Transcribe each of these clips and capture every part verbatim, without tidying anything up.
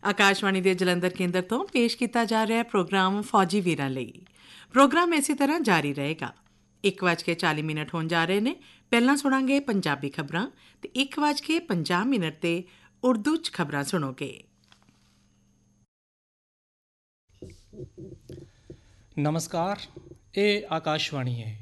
ਆਕਾਸ਼ਵਾਣੀ ਦੇ ਜਲੰਧਰ ਕੇਂਦਰ ਤੋਂ ਪੇਸ਼ ਕੀਤਾ ਜਾ ਰਿਹਾ ਪ੍ਰੋਗਰਾਮ ਫੌਜੀ ਵੀਰਾਂ ਲਈ। ਪ੍ਰੋਗਰਾਮ ਇਸੇ ਤਰ੍ਹਾਂ ਜਾਰੀ ਰਹੇਗਾ। ਇੱਕ ਵੱਜ ਕੇ ਚਾਲੀ ਮਿੰਟ ਹੋਣ ਜਾ ਰਹੇ ਨੇ। ਪਹਿਲਾਂ ਸੁਣਾਂਗੇ ਪੰਜਾਬੀ ਖਬਰਾਂ ਤੇ ਇੱਕ ਵੱਜ ਕੇ ਪੰਜਾਹ ਮਿੰਟ ਤੇ ਉਰਦੂ 'ਚ ਖਬਰਾਂ ਸੁਣੋਗੇ। ਨਮਸਕਾਰ, ਇਹ ਆਕਾਸ਼ਵਾਣੀ ਹੈ।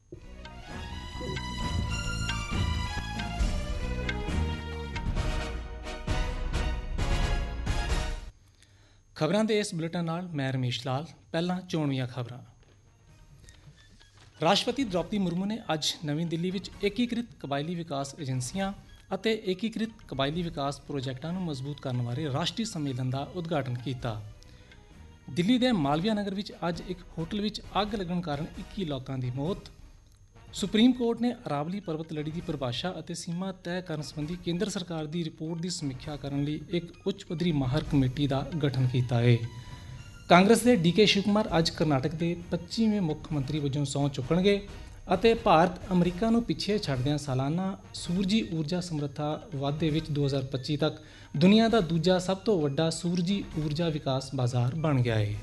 ਖਬਰਾਂ ਦੇ ਇਸ ਬੁਲੇਟਿਨ ਨਾਲ ਮੈਂ ਰਮੇਸ਼ ਲਾਲ। ਪਹਿਲਾਂ ਚੋਣਵੀਆਂ ਖਬਰਾਂ। ਰਾਸ਼ਟਰਪਤੀ ਦ੍ਰੌਪਦੀ ਮੁਰਮੂ ਨੇ ਅੱਜ ਨਵੀਂ ਦਿੱਲੀ ਵਿੱਚ ਏਕੀਕ੍ਰਿਤ ਕਬਾਇਲੀ ਵਿਕਾਸ ਏਜੰਸੀਆਂ ਅਤੇ ਏਕੀਕ੍ਰਿਤ ਕਬਾਇਲੀ ਵਿਕਾਸ ਪ੍ਰੋਜੈਕਟਾਂ ਨੂੰ ਮਜ਼ਬੂਤ ਕਰਨ ਬਾਰੇ ਰਾਸ਼ਟਰੀ ਸੰਮੇਲਨ ਦਾ ਉਦਘਾਟਨ ਕੀਤਾ। ਦਿੱਲੀ ਦੇ ਮਾਲਵੀਆ ਨਗਰ ਵਿੱਚ ਅੱਜ ਇੱਕ ਹੋਟਲ ਵਿੱਚ ਅੱਗ ਲੱਗਣ ਕਾਰਨ ਇੱਕੀ ਲੋਕਾਂ ਦੀ ਮੌਤ। ਸੁਪਰੀਮ ਕੋਰਟ ਨੇ ਅਰਾਵਲੀ ਪਰਬਤ ਲੜੀ ਦੀ ਪਰਿਭਾਸ਼ਾ ਅਤੇ ਸੀਮਾ ਤੈਅ ਕਰਨ ਸੰਬੰਧੀ ਕੇਂਦਰ ਸਰਕਾਰ ਦੀ ਰਿਪੋਰਟ ਦੀ ਸਮੀਖਿਆ ਕਰਨ ਲਈ ਇੱਕ ਉੱਚ ਪੱਧਰੀ ਮਾਹਰ ਕਮੇਟੀ ਦਾ ਗਠਨ ਕੀਤਾ ਹੈ। ਕਾਂਗਰਸ ਦੇ ਡੀ ਕੇ ਸ਼ਿਵ ਕੁਮਾਰ ਅੱਜ ਕਰਨਾਟਕ ਦੇ ਪੱਚੀਵੇਂ ਮੁੱਖ ਮੰਤਰੀ ਵਜੋਂ ਸਹੁੰ ਚੁੱਕਣਗੇ ਅਤੇ ਭਾਰਤ ਅਮਰੀਕਾ ਨੂੰ ਪਿੱਛੇ ਛੱਡਦਿਆਂ ਸਾਲਾਨਾ ਸੂਰਜੀ ਊਰਜਾ ਸਮਰੱਥਾ ਵਾਧੇ ਵਿੱਚ ਦੋ ਹਜ਼ਾਰ ਪੱਚੀ ਤੱਕ ਦੁਨੀਆ ਦਾ ਦੂਜਾ ਸਭ ਤੋਂ ਵੱਡਾ ਸੂਰਜੀ ਊਰਜਾ ਵਿਕਾਸ ਬਾਜ਼ਾਰ ਬਣ ਗਿਆ ਹੈ।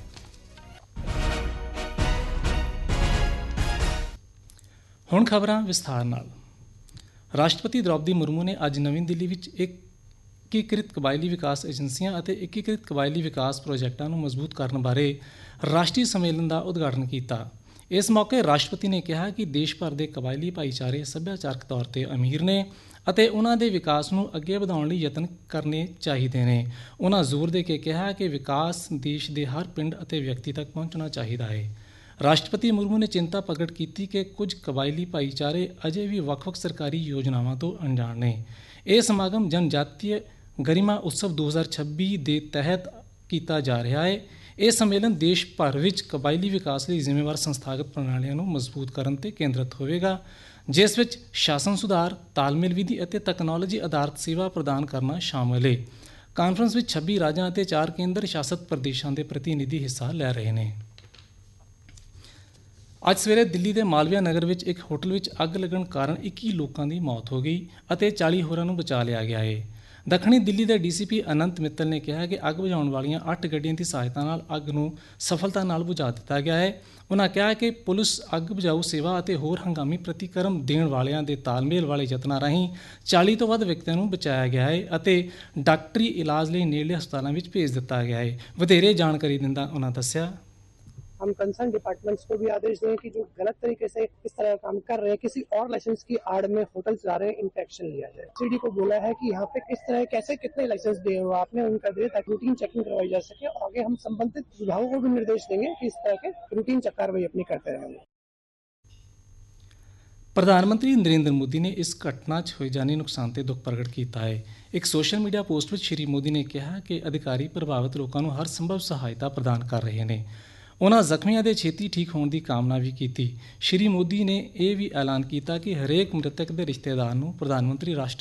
ਹੁਣ ਖਬਰਾਂ ਵਿਸਥਾਰ ਨਾਲ। ਰਾਸ਼ਟਰਪਤੀ ਦ੍ਰੌਪਦੀ ਮੁਰਮੂ ਨੇ ਅੱਜ ਨਵੀਂ ਦਿੱਲੀ ਵਿੱਚ ਏਕੀਕ੍ਰਿਤ ਕਬਾਇਲੀ ਵਿਕਾਸ ਏਜੰਸੀਆਂ ਅਤੇ ਏਕੀਕ੍ਰਿਤ ਕਬਾਇਲੀ ਵਿਕਾਸ ਪ੍ਰੋਜੈਕਟਾਂ ਨੂੰ ਮਜ਼ਬੂਤ ਕਰਨ ਬਾਰੇ ਰਾਸ਼ਟਰੀ ਸੰਮੇਲਨ ਦਾ ਉਦਘਾਟਨ ਕੀਤਾ। ਇਸ ਮੌਕੇ ਰਾਸ਼ਟਰਪਤੀ ਨੇ ਕਿਹਾ ਕਿ ਦੇਸ਼ ਭਰ ਦੇ ਕਬਾਇਲੀ ਭਾਈਚਾਰੇ ਸੱਭਿਆਚਾਰਕ ਤੌਰ 'ਤੇ ਅਮੀਰ ਨੇ ਅਤੇ ਉਹਨਾਂ ਦੇ ਵਿਕਾਸ ਨੂੰ ਅੱਗੇ ਵਧਾਉਣ ਲਈ ਯਤਨ ਕਰਨੇ ਚਾਹੀਦੇ ਨੇ। ਉਹਨਾਂ ਜ਼ੋਰ ਦੇ ਕੇ ਕਿਹਾ ਕਿ ਵਿਕਾਸ ਦੇਸ਼ ਦੇ ਹਰ ਪਿੰਡ ਅਤੇ ਵਿਅਕਤੀ ਤੱਕ ਪਹੁੰਚਣਾ ਚਾਹੀਦਾ ਹੈ। ਰਾਸ਼ਟਰਪਤੀ ਮੁਰਮੂ ਨੇ ਚਿੰਤਾ ਪ੍ਰਗਟ ਕੀਤੀ ਕਿ ਕੁਝ ਕਬਾਇਲੀ ਭਾਈਚਾਰੇ ਅਜੇ ਵੀ ਵੱਖ-ਵੱਖ ਸਰਕਾਰੀ ਯੋਜਨਾਵਾਂ ਤੋਂ ਅਣਜਾਣ ਨੇ। ਇਹ ਸਮਾਗਮ ਜਨਜਾਤੀय ਗਰਿਮਾ ਉਤਸਵ ਦੋ ਹਜ਼ਾਰ ਛੱਬੀ ਦੇ ਤਹਿਤ ਕੀਤਾ ਜਾ ਰਿਹਾ ਹੈ। ਇਹ ਸੰਮੇਲਨ ਦੇਸ਼ ਭਰ ਵਿੱਚ ਕਬਾਇਲੀ ਵਿਕਾਸ ਲਈ ਜ਼ਿੰਮੇਵਾਰ ਸੰਸਥਾਗਤ ਪ੍ਰਣਾਲੀਆਂ ਨੂੰ ਮਜ਼ਬੂਤ ਕਰਨ 'ਤੇ ਕੇਂਦਰਿਤ ਹੋਵੇਗਾ, ਜਿਸ ਵਿੱਚ ਸ਼ਾਸਨ ਸੁਧਾਰ, ਤਾਲਮੇਲ ਵਿਧੀ ਅਤੇ ਤਕਨਾਲੋਜੀ ਆਧਾਰਿਤ ਸੇਵਾ ਪ੍ਰਦਾਨ ਕਰਨਾ ਸ਼ਾਮਲ ਹੈ। ਕਾਨਫਰੰਸ ਵਿੱਚ ਛੱਬੀ ਰਾਜਾਂ ਅਤੇ ਚਾਰ ਕੇਂਦਰ ਸ਼ਾਸਤ ਪ੍ਰਦੇਸ਼ਾਂ ਦੇ ਪ੍ਰਤੀਨਿਧੀ ਹਿੱਸਾ ਲੈ ਰਹੇ ਨੇ। ਅੱਜ ਸਵੇਰੇ ਦਿੱਲੀ ਦੇ ਮਾਲਵੀਆ ਨਗਰ ਵਿੱਚ ਇੱਕ ਹੋਟਲ ਵਿੱਚ ਅੱਗ ਲੱਗਣ ਕਾਰਨ ਇੱਕੀ ਲੋਕਾਂ ਦੀ ਮੌਤ ਹੋ ਗਈ ਅਤੇ ਚਾਲੀ ਹੋਰਾਂ ਨੂੰ ਬਚਾ ਲਿਆ ਗਿਆ ਹੈ। ਦੱਖਣੀ ਦਿੱਲੀ ਦੇ ਡੀ ਸੀ ਪੀ ਅਨੰਤ ਮਿੱਤਲ ਨੇ ਕਿਹਾ ਕਿ ਅੱਗ ਬੁਝਾਉਣ ਵਾਲੀਆਂ ਅੱਠ ਗੱਡੀਆਂ ਦੀ ਸਹਾਇਤਾ ਨਾਲ ਅੱਗ ਨੂੰ ਸਫਲਤਾ ਨਾਲ ਬੁਝਾ ਦਿੱਤਾ ਗਿਆ ਹੈ। ਉਨ੍ਹਾਂ ਕਿਹਾ ਕਿ ਪੁਲਿਸ ਅੱਗ ਬੁਝਾਊ ਸੇਵਾ ਅਤੇ ਹੋਰ ਹੰਗਾਮੀ ਪ੍ਰਤੀਕਰਮ ਦੇਣ ਵਾਲਿਆਂ ਦੇ ਤਾਲਮੇਲ ਵਾਲੇ ਯਤਨਾਂ ਰਾਹੀਂ ਚਾਲੀ ਤੋਂ ਵੱਧ ਵਿਅਕਤੀਆਂ ਨੂੰ ਬਚਾਇਆ ਗਿਆ ਹੈ ਅਤੇ ਡਾਕਟਰੀ ਇਲਾਜ ਲਈ ਨੇੜਲੇ ਹਸਪਤਾਲਾਂ ਵਿੱਚ ਭੇਜ ਦਿੱਤਾ ਗਿਆ ਹੈ। ਵਧੇਰੇ ਜਾਣਕਾਰੀ ਦਿੰਦਾ ਉਨ੍ਹਾਂ ਦੱਸਿਆ, हम कंसर्न डिपार्टमेंट्स को भी आदेश दें कि जो गलत तरीके से इस तरह काम कर रहे हैं, किसी और लाइसेंस की आड़ में होटल चला रहे हैं, इनका एक्शन लिया जाए। सीडी को बोला है कि यहाँ पे किस तरह कैसे कितने लाइसेंस दिए हुए आपने उनका दे ताकि रूटीन चेकिंग करवाई जा सके। और आगे हम संबंधित विभागों को भी निर्देश देंगे कि इस तरह के रूटीन कार्रवाई अपनी करते रहेंगे। ਪ੍ਰਧਾਨ ਮੰਤਰੀ ਨਰਿੰਦਰ ਮੋਦੀ ਨੇ ਇਸ ਘਟਨਾ 'ਚ ਹੋਏ ਜਾਨੀ ਨੁਕਸਾਨ 'ਤੇ ਦੁੱਖ ਪ੍ਰਗਟ ਕੀਤਾ ਹੈ। ਇੱਕ ਸੋਸ਼ਲ ਮੀਡੀਆ ਪੋਸਟ ਵਿੱਚ ਸ਼੍ਰੀ ਮੋਦੀ ਨੇ ਕਿਹਾ ਕਿ ਅਧਿਕਾਰੀ ਪ੍ਰਭਾਵਿਤ ਲੋਕਾਂ ਨੂੰ ਹਰ ਸੰਭਵ ਸਹਾਇਤਾ ਪ੍ਰਦਾਨ ਕਰ ਰਹੇ ਨੇ। ਉਨ੍ਹਾਂ ਜ਼ਖਮੀਆਂ ਦੇ ਛੇਤੀ ਠੀਕ ਹੋਣ ਦੀ ਕਾਮਨਾ ਵੀ ਕੀਤੀ। ਸ਼੍ਰੀ ਮੋਦੀ ਨੇ ਇਹ ਵੀ ਐਲਾਨ ਕੀਤਾ ਕਿ ਹਰੇਕ ਮ੍ਰਿਤਕ ਦੇ ਰਿਸ਼ਤੇਦਾਰ ਨੂੰ ਪ੍ਰਧਾਨ ਮੰਤਰੀ ਰਾਸ਼ਟਰੀ